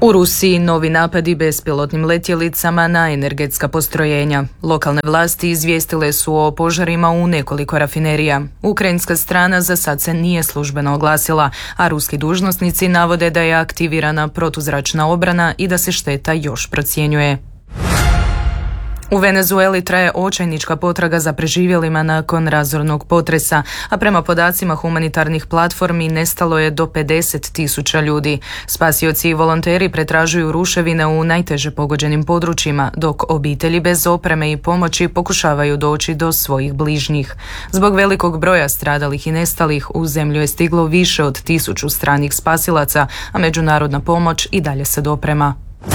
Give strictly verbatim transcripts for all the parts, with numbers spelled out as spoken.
U Rusiji novi napadi bespilotnim letjelicama na energetska postrojenja. Lokalne vlasti izvijestile su o požarima u nekoliko rafinerija. Ukrajinska strana za sad se nije službeno oglasila, a ruski dužnosnici navode da je aktivirana protuzračna obrana i da se šteta još procjenjuje. U Venezueli traje očajnička potraga za preživjelima nakon razornog potresa, a prema podacima humanitarnih platformi nestalo je do pedeset tisuća ljudi. Spasioci i volonteri pretražuju ruševine u najteže pogođenim područjima, dok obitelji bez opreme i pomoći pokušavaju doći do svojih bližnjih. Zbog velikog broja stradalih i nestalih u zemlju je stiglo više od tisuću stranih spasilaca, a međunarodna pomoć i dalje se doprema.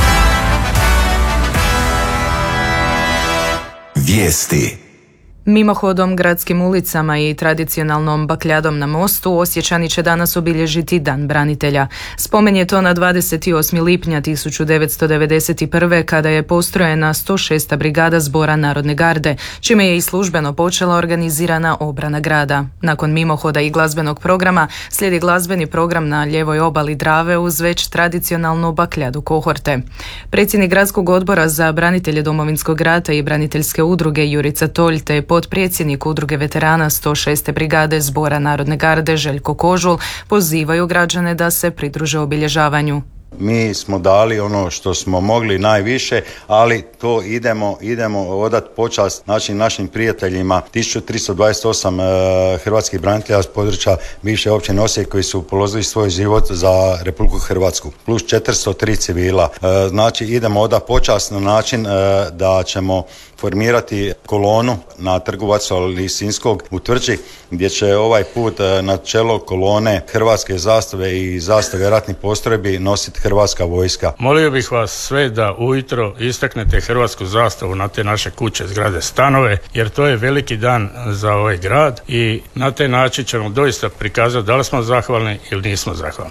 Vijesti. Mimohodom, gradskim ulicama i tradicionalnom bakljadom na mostu Osječani će danas obilježiti Dan branitelja. Spomen je to na dvadeset osmog lipnja tisuću devetsto devedeset prve. kada je postrojena sto šesta brigada Zbora Narodne garde, čime je i službeno počela organizirana obrana grada. Nakon mimohoda i glazbenog programa slijedi glazbeni program na lijevoj obali Drave uz već tradicionalnu bakljadu kohorte. Predsjednik Gradskog odbora za branitelje Domovinskog rata i braniteljske udruge Jurica Tolj te potpredsjednik udruge veterana sto šeste brigade Zbora Narodne garde Željko Kožul pozivaju građane da se pridruže obilježavanju. Mi smo dali ono što smo mogli najviše, ali to idemo idemo odati počast znači, našim prijateljima tisuću tristo dvadeset osam e, hrvatskih branitelja s područja bivše općine Osijek koji su položili svoj život za Republiku Hrvatsku, plus četiristo tri civila. E, znači idemo odati počast na način e, da ćemo formirati kolonu na Trgu Vaclava Lisinskog u Tvrđi, gdje će ovaj put na čelo kolone hrvatske zastave i zastave ratnih postrojbi nositi Hrvatska vojska. Molio bih vas sve da ujutro istaknete hrvatsku zastavu na te naše kuće, zgrade, stanove, jer to je veliki dan za ovaj grad i na taj način ćemo doista prikazati da li smo zahvalni ili nismo zahvalni.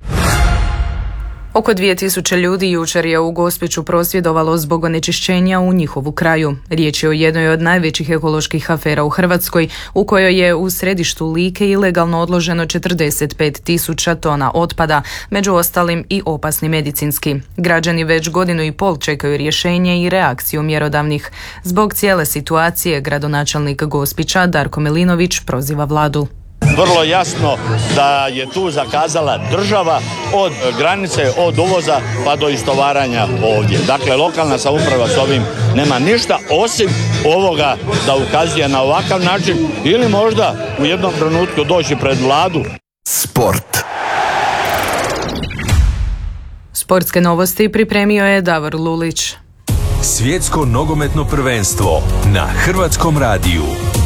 Oko dvije tisuće ljudi jučer je u Gospiću prosvjedovalo zbog onečišćenja u njihovu kraju. Riječ je o jednoj od najvećih ekoloških afera u Hrvatskoj, u kojoj je u središtu Like ilegalno odloženo četrdeset pet tisuća tona otpada, među ostalim i opasni medicinski. Građani već godinu i pol čekaju rješenje i reakciju mjerodavnih. Zbog cijele situacije gradonačelnik Gospića Darko Milinović proziva vladu. Vrlo jasno da je tu zakazala država od granice, od uvoza pa do istovaranja ovdje. Dakle, lokalna samouprava s ovim nema ništa osim ovoga da ukazuje na ovakav način ili možda u jednom trenutku doći pred vladu. Sport. Sportske novosti pripremio je Davor Lulić. Svjetsko nogometno prvenstvo na Hrvatskom radiju.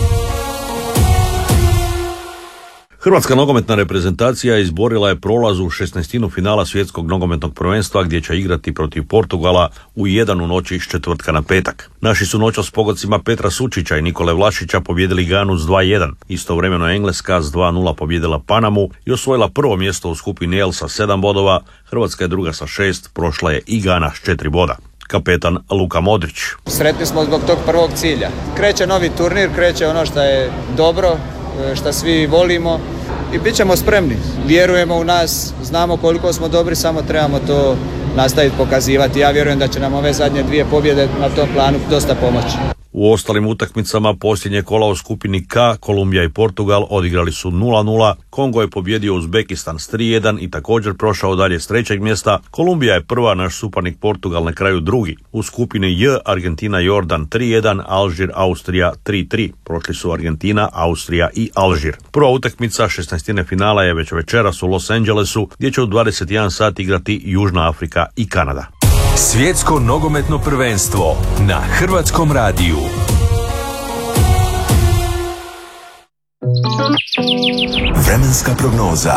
Hrvatska nogometna reprezentacija izborila je prolaz u šesnaestinu finala svjetskog nogometnog prvenstva gdje će igrati protiv Portugala u jedan u noći s četvrtka na petak. Naši su noćas s pogodcima Petra Sučića i Nikole Vlašića pobjedili Ganu s dva jedan. Istovremeno Engleska s dva nula pobjedila Panamu i osvojila prvo mjesto u skupini L sa sedam bodova, Hrvatska je druga sa šest, prošla je i Gana s četiri boda. Kapetan Luka Modrić. Sretni smo zbog tog prvog cilja. Kreće novi turnir, kreće ono što je dobro, što svi volimo i bit ćemo spremni. Vjerujemo u nas, znamo koliko smo dobri, samo trebamo to nastaviti pokazivati. Ja vjerujem da će nam ove zadnje dvije pobjede na tom planu dosta pomoći. U ostalim utakmicama posljednje kola u skupini K, Kolumbija i Portugal odigrali su nula nula, Kongo je pobjedio Uzbekistan s tri jedan i također prošao dalje s trećeg mjesta, Kolumbija je prva, naš suparnik Portugal na kraju drugi. U skupini J, Argentina Jordan tri jedan, Alžir Austrija tri tri, prošli su Argentina, Austrija i Alžir. Prva utakmica šesnaestine finala je već večeras u Los Angelesu, gdje će u dvadeset jedan sat igrati Južna Afrika i Kanada. Svjetsko nogometno prvenstvo na Hrvatskom radiju. Vremenska prognoza.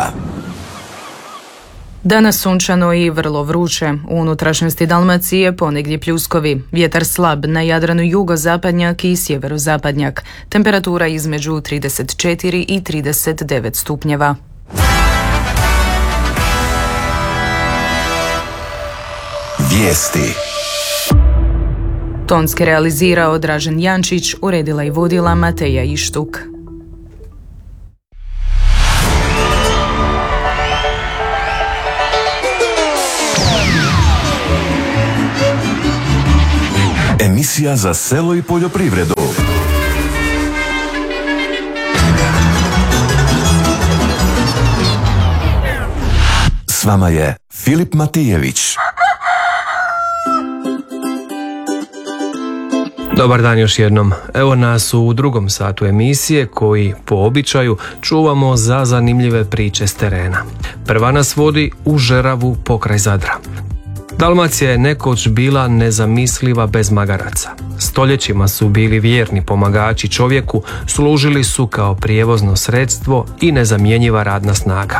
Danas sunčano i vrlo vruće. U unutrašnjosti Dalmacije ponegdje pljuskovi. Vjetar slab, na Jadranu jugozapadnjak i sjeverozapadnjak. Temperatura između trideset četiri i trideset devet stupnjeva. Vijesti. Tonski realizirao Dražen Jančić, uredila i vodila Mateja Ištuk. Emisija za selo i poljoprivredu. S vama je Filip Matijević. Dobar dan još jednom. Evo nas u drugom satu emisije koji po običaju čuvamo za zanimljive priče s terena. Prva nas vodi u Žeravu pokraj Zadra. Dalmacija je nekoć bila nezamisliva bez magaraca. Stoljećima su bili vjerni pomagači čovjeku, služili su kao prijevozno sredstvo i nezamjenjiva radna snaga.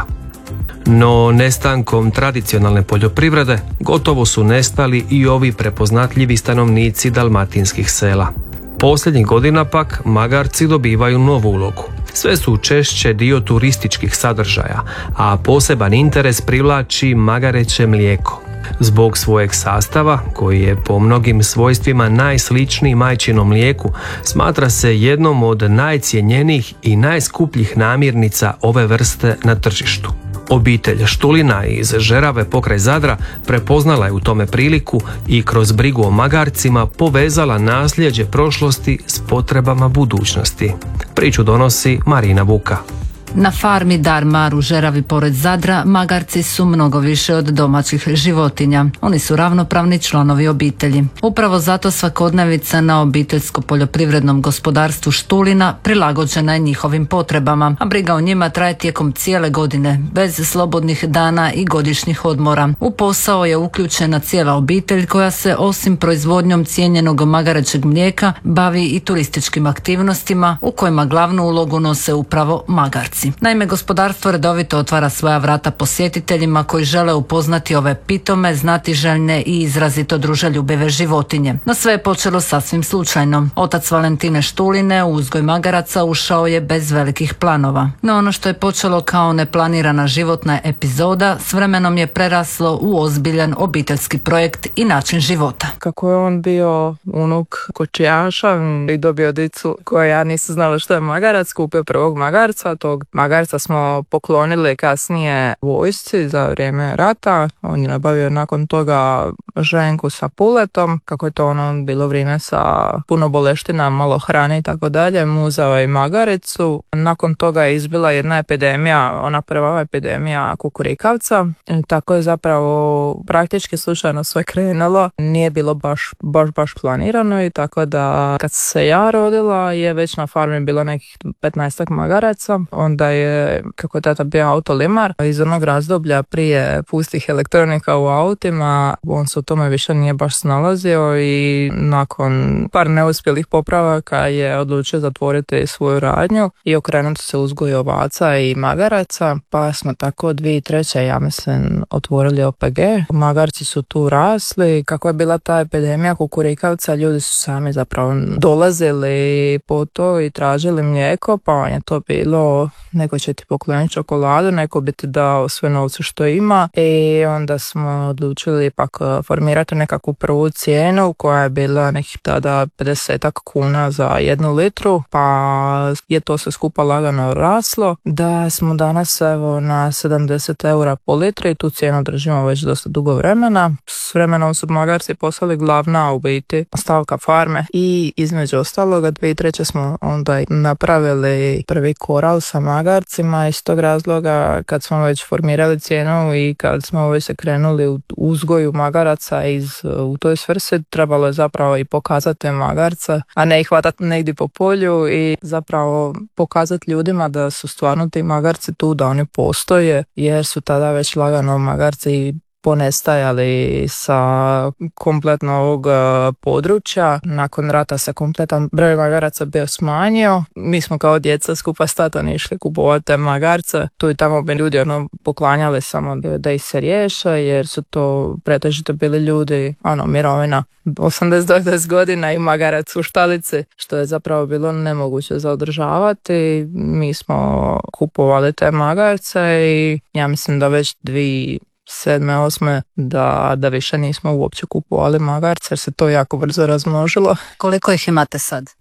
No nestankom tradicionalne poljoprivrede gotovo su nestali i ovi prepoznatljivi stanovnici dalmatinskih sela. Posljednjih godina pak magarci dobivaju novu ulogu. Sve su češće dio turističkih sadržaja, a poseban interes privlači magareće mlijeko. Zbog svojeg sastava, koji je po mnogim svojstvima najsličniji majčinom mlijeku, smatra se jednom od najcjenjenijih i najskupljih namirnica ove vrste na tržištu. Obitelj Štulina iz Žerave pokraj Zadra prepoznala je u tome priliku i kroz brigu o magarcima povezala nasljeđe prošlosti s potrebama budućnosti. Priču donosi Marina Vuka. Na farmi Darmar u Žeravi pored Zadra magarci su mnogo više od domaćih životinja. Oni su ravnopravni članovi obitelji. Upravo zato svakodnevica na obiteljsko-poljoprivrednom gospodarstvu Štulina prilagođena je njihovim potrebama, a briga o njima traje tijekom cijele godine, bez slobodnih dana i godišnjih odmora. U posao je uključena cijela obitelj koja se osim proizvodnjom cijenjenog magarećeg mlijeka bavi i turističkim aktivnostima u kojima glavnu ulogu nose upravo magarci. Naime, gospodarstvo redovito otvara svoja vrata posjetiteljima koji žele upoznati ove pitome, znatiželjne i izrazito druželjubive životinje. No sve je počelo sasvim slučajno. Otac Valentine Štuline u uzgoj magaraca ušao je bez velikih planova. No ono što je počelo kao neplanirana životna epizoda s vremenom je preraslo u ozbiljan obiteljski projekt i način života. Kako je on bio unuk kočijaša i dobio dicu koja ja nisam znala što je magarac, kupio prvog magarca, tog magarca smo poklonili kasnije vojsci za vrijeme rata. On je nabavio nakon toga ženku sa puletom, kako je to ono bilo vrijeme sa puno boleština, malo hrane i tako dalje. Mu uzeo i magaricu. Nakon toga je izbila jedna epidemija, ona prva epidemija kukurikavca. I tako je zapravo praktički slučajno sve krenulo. Nije bilo baš, baš, baš planirano i tako da kad se ja rodila je već na farmi bilo nekih petnaestak magaraca. Onda je, kako je tata bio autolimar, iz onog razdoblja prije pustih elektronika u autima, on se u tome više nije baš snalazio i nakon par neuspjelih popravaka je odlučio zatvoriti svoju radnju i okrenuti se uzgoju ovaca i magaraca, pa smo tako dvije tisuće treće ja mislim otvorili O P G. Magarci su tu rasli. Kako je bila ta epidemija kukurikavca, ljudi su sami zapravo dolazili po to i tražili mlijeko, pa je to bilo neko će ti pokloniti čokoladu, neko bi ti dao sve novce što ima i onda smo odlučili ipak formirati nekakvu prvu cijenu koja je bila nekih tada pedeset kuna za jednu litru, pa je to sve skupa lagano raslo da smo danas evo na sedamdeset eura po litri i tu cijenu držimo već dosta dugo vremena. S vremenom su magarci postali glavna u biti stavka farme i između ostaloga dvije tisuće treće smo onda napravili prvi koral sa magarcima iz tog razloga kad smo već formirali cijenu i kad smo već se krenuli u uzgoju magaraca iz, u toj svrsi, trebalo je zapravo i pokazati magarca, a ne ih hvatati negdje po polju i zapravo pokazati ljudima da su stvarno ti magarci tu, da oni postoje, jer su tada već lagano magarci ponestajali sa kompletno ovog područja. Nakon rata se kompletan broj magaraca bio smanjio. Mi smo kao djeca skupa s tatom išli kupovati te magarce. Tu i tamo bi ljudi ono poklanjali samo da ih se riješe, jer su to pretežito bili ljudi, ono, mirovina osamdeset do devedeset godina i magarac u štalici, što je zapravo bilo nemoguće za održavati. Mi smo kupovali te magarce i ja mislim da već dvije sedme, osme da, da više nismo uopće kupovali magarce jer se to jako brzo razmnožilo. Koliko ih imate sad?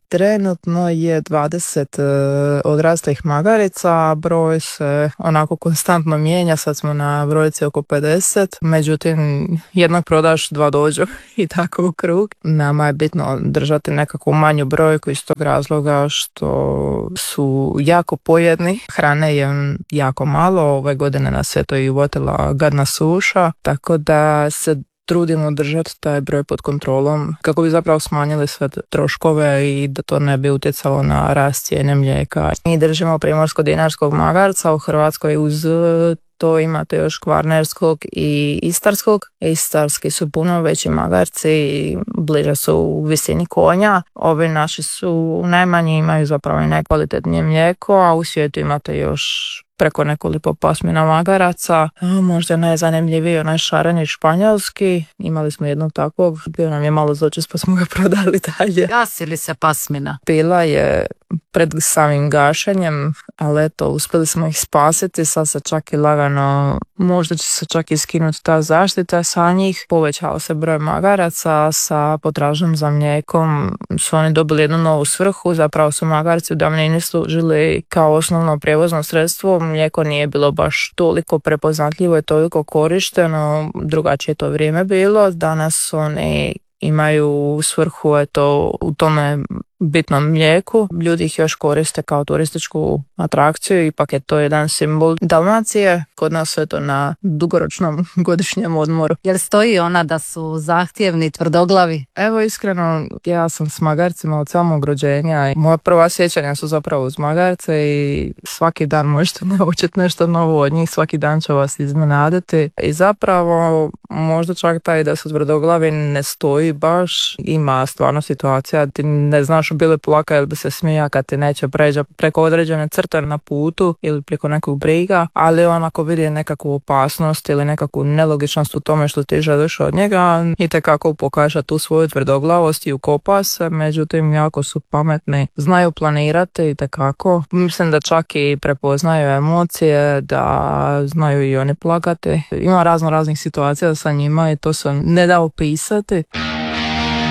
Trenutno je dvadeset uh, odraslih magarica, broj se onako konstantno mijenja, sad smo na brojci oko pedeset, međutim jednog prodaš, dva dođu i tako u krug. Nama je bitno držati nekakvu manju brojku iz tog razloga što su jako pojedni, hrane je jako malo, ove godine nas je to i uvotila gadna suša, tako da se trudimo držati taj broj pod kontrolom kako bi zapravo smanjili sve troškove i da to ne bi utjecalo na rast cijene mlijeka. Mi držimo primorsko-dinarskog magarca, u Hrvatskoj uz to imate još kvarnerskog i istarskog. Istarski su puno veći magarci, bliže su u visini konja. Ovi naši su najmanji, imaju zapravo i najkvalitetnije mlijeko, a u svijetu imate još preko nekoliko pasmina magaraca. Možda najzanimljiviji onaj šareni španjolski. Imali smo jednog takvog, bio nam je malo zločest pa smo ga prodali dalje. Gasi li se pasmina? Bila je pred samim gašenjem, ali eto, uspjeli smo ih spasiti, sad se čak i lagano, možda će se čak i skinuti ta zaštita sa njih. Povećao se broj magaraca, sa potražnjom za mlijekom su oni dobili jednu novu svrhu, zapravo su magarci u davnini služili kao osnovno prijevozno sredstvo, mlijeko nije bilo baš toliko prepoznatljivo i toliko korišteno, drugačije to vrijeme bilo, danas oni imaju svrhu eto, u tome bitnom mlijeku. Ljudi ih još koriste kao turističku atrakciju, ipak je to jedan simbol Dalmacije. Kod nas je to na dugoročnom godišnjem odmoru. Jel stoji ona da su zahtjevni, tvrdoglavi? Evo iskreno, ja sam s magarcima od samog rođenja. Moja prva sjećanja su zapravo uz magarce i svaki dan možete naučiti nešto novo od njih, svaki dan će vas iznenaditi. I zapravo možda čak taj da su tvrdoglavi ne stoji baš. Ima stvarno situacija, ti ne znaš bi li plaka ili bi se smija kad ti neće pređa preko određene crte na putu ili preko nekog briga, ali on ako vidi nekakvu opasnost ili nekakvu nelogičnost u tome što ti želiš od njega, itekako pokaže tu svoju tvrdoglavost i ukopa se, međutim jako su pametni, znaju planirati itekako. Mislim da čak i prepoznaju emocije, da znaju i oni plakati. Ima razno raznih situacija sa njima i to se ne da opisati.